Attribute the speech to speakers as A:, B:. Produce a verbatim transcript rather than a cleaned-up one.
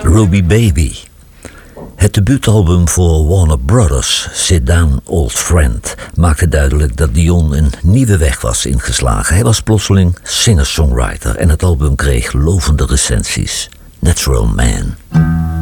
A: Ruby Baby. Het debuutalbum voor Warner Brothers, Sit Down Old Friend, maakte duidelijk dat Dion een nieuwe weg was ingeslagen. Hij was plotseling singer-songwriter en het album kreeg lovende recensies. Natural Man.